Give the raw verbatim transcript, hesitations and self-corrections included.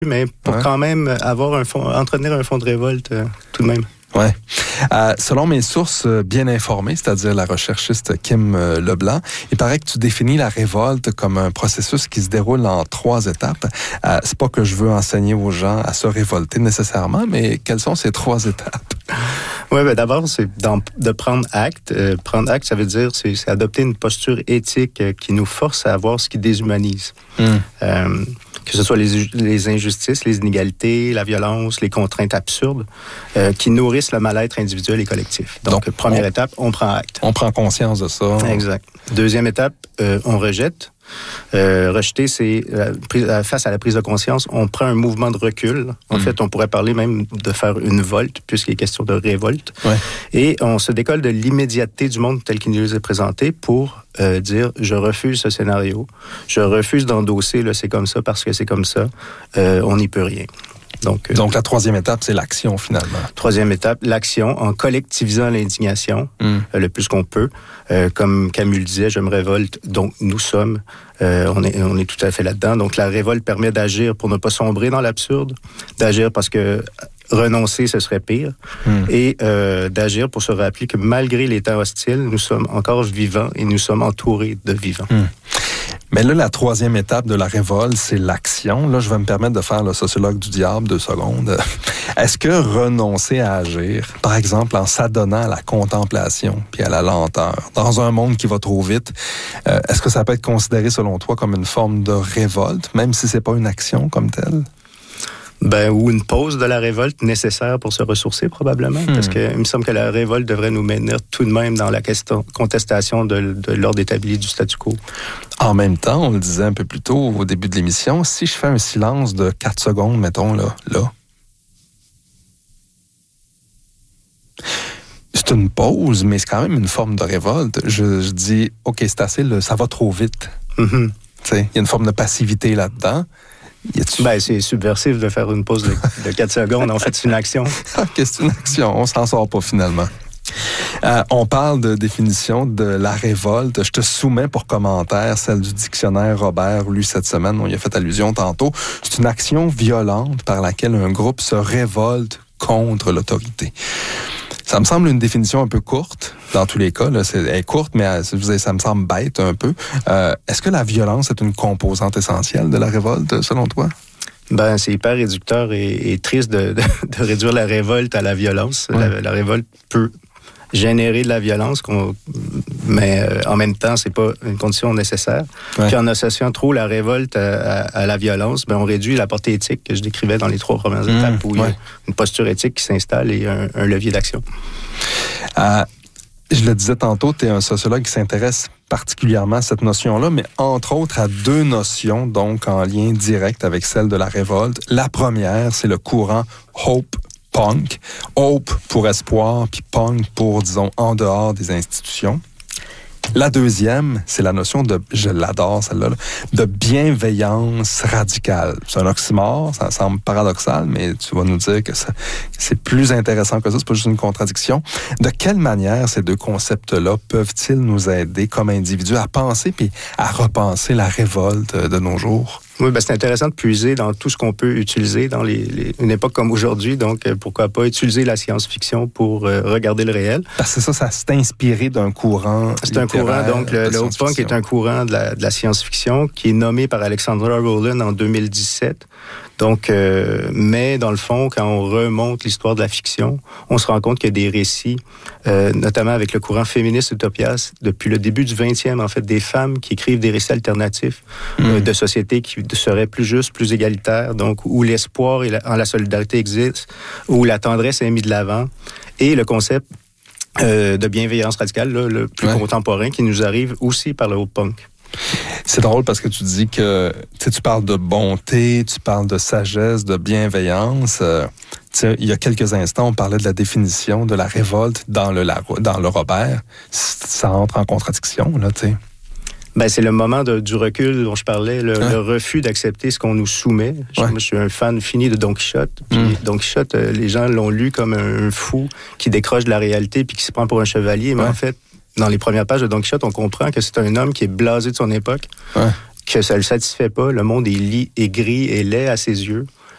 mais pour ouais. quand même avoir un fond, entretenir un fond de révolte euh, tout de même. Oui. Euh, selon mes sources bien informées, c'est-à-dire la recherchiste Kim Leblanc, il paraît que tu définis la révolte comme un processus qui se déroule en trois étapes. Euh, c'est pas que je veux enseigner aux gens à se révolter nécessairement, mais quelles sont ces trois étapes? Oui, ben d'abord, c'est de prendre acte. Euh, prendre acte, ça veut dire c'est, c'est adopter une posture éthique euh, qui nous force à voir ce qui déshumanise. Mm. Euh, que ce soit les, les injustices, les inégalités, la violence, les contraintes absurdes, euh, qui nourrissent le mal-être individuel et collectif. Donc, Donc première on, étape, on prend acte. On prend conscience de ça. Exact. Deuxième étape, euh, on rejette. Euh, rejeter, c'est euh, face à la prise de conscience, on prend un mouvement de recul. En mmh. fait, on pourrait parler même de faire une volte, puisqu'il est question de révolte. Ouais. Et on se décolle de l'immédiateté du monde tel qu'il nous est présenté pour euh, dire « je refuse ce scénario, je refuse d'endosser le c'est comme ça parce que c'est comme ça, euh, on n'y peut rien ». Donc, euh, Donc, la troisième étape, c'est l'action, finalement. Troisième étape, l'action, en collectivisant l'indignation mm. euh, le plus qu'on peut. Euh, comme Camus le disait, je me révolte, donc nous sommes. Euh, on, est, on est tout à fait là-dedans. Donc, la révolte permet d'agir pour ne pas sombrer dans l'absurde, d'agir parce que renoncer, ce serait pire, mm. et euh, d'agir pour se rappeler que malgré les temps hostiles, nous sommes encore vivants et nous sommes entourés de vivants. Mm. Mais là, la troisième étape de la révolte, c'est l'action. Là, je vais me permettre de faire le sociologue du diable deux secondes. Est-ce que renoncer à agir, par exemple en s'adonnant à la contemplation puis à la lenteur, dans un monde qui va trop vite, euh, est-ce que ça peut être considéré, selon toi, comme une forme de révolte, même si c'est pas une action comme telle? Ben, ou une pause de la révolte nécessaire pour se ressourcer, probablement. Hmm. Parce que il me semble que la révolte devrait nous maintenir tout de même dans la question, contestation de, de l'ordre établi du statu quo. En même temps, on le disait un peu plus tôt au début de l'émission, si je fais un silence de quatre secondes, mettons, là, là, c'est une pause, mais c'est quand même une forme de révolte. Je, je dis, OK, c'est assez, là, ça va trop vite. Mm-hmm. Tu sais, il y a une forme de passivité là-dedans. Ben, c'est subversif de faire une pause de, de quatre secondes. En fait, c'est une action. OK, c'est une action. On s'en sort pas finalement. Euh, on parle de définition de la révolte. Je te soumets pour commentaire celle du dictionnaire Robert lu cette semaine. On y a fait allusion tantôt. C'est une action violente par laquelle un groupe se révolte contre l'autorité. Ça me semble une définition un peu courte, dans tous les cas. Là, c'est, elle est courte, mais ça me semble bête un peu. Euh, est-ce que la violence est une composante essentielle de la révolte, selon toi? Ben, c'est hyper réducteur et, et triste de, de, de réduire la révolte à la violence. Ouais. La, la révolte peut générer de la violence, qu'on, mais euh, en même temps, c'est pas une condition nécessaire. Ouais. Puis en associant trop la révolte à, à, à la violence, ben on réduit la portée éthique que je décrivais dans les trois premières mmh, étapes, où ouais. il y a une posture éthique qui s'installe et un, un levier d'action. Euh, je le disais tantôt, tu es un sociologue qui s'intéresse particulièrement à cette notion-là, mais entre autres à deux notions, donc en lien direct avec celle de la révolte. La première, c'est le courant Hope Punk. Hope pour espoir, puis punk pour, disons, en dehors des institutions. La deuxième, c'est la notion de, je l'adore celle-là, de bienveillance radicale. C'est un oxymore, ça semble paradoxal, mais tu vas nous dire que ça, c'est plus intéressant que ça, c'est pas juste une contradiction. De quelle manière ces deux concepts-là peuvent-ils nous aider comme individus à penser puis à repenser la révolte de nos jours? Oui, ben c'est intéressant de puiser dans tout ce qu'on peut utiliser dans les, les, une époque comme aujourd'hui. Donc, euh, pourquoi pas utiliser la science-fiction pour euh, regarder le réel? Parce que ça, ça s'est inspiré d'un courant. C'est un courant, donc le, le Hope Punk est un courant de la, de la science-fiction qui est nommé par Alexandra Rowland en deux mille dix-sept. Donc, euh, mais dans le fond, quand on remonte l'histoire de la fiction, on se rend compte qu'il y a des récits, euh, notamment avec le courant féministe Utopias, depuis le début du vingtième, en fait, des femmes qui écrivent des récits alternatifs mmh. euh, de sociétés qui seraient plus justes, plus égalitaires, donc où l'espoir et la, en la solidarité existent, où la tendresse est mise de l'avant, et le concept euh, de bienveillance radicale, là, le plus ouais. contemporain, qui nous arrive aussi par le Hope Punk. C'est drôle parce que tu dis que tu parles de bonté, tu parles de sagesse, de bienveillance. Euh, il y a quelques instants, on parlait de la définition de la révolte dans le, la, dans le Robert. Ça entre en contradiction, là, tu sais. Ben, c'est le moment de, du recul dont je parlais, le, hein? le refus d'accepter ce qu'on nous soumet. Je, ouais. Moi, je suis un fan fini de Don Quichotte. Puis mm. Don Quichotte, euh, les gens l'ont lu comme un, un fou qui décroche de la réalité puis qui se prend pour un chevalier. Mais ouais. en fait, dans les premières pages de Don Quichotte, on comprend que c'est un homme qui est blasé de son époque, ouais. que ça le satisfait pas. Le monde est, li, est gris et laid à ses yeux.